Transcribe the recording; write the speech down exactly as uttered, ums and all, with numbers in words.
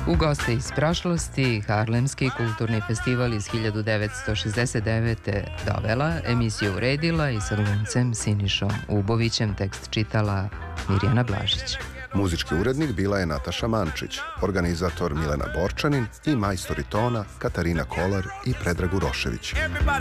U goste iz prošlosti, Harlemski kulturni festival iz hiljadu devetsto šezdeset devete. dovela, emisiju uredila i sa glumcem Sinišom Ubovićem tekst čitala Mirjana Blažić. Muzički urednik bila je Nataša Mančić, organizator Milena Borčanin i majstori tona Katarina Kolar i Predrag Urošević.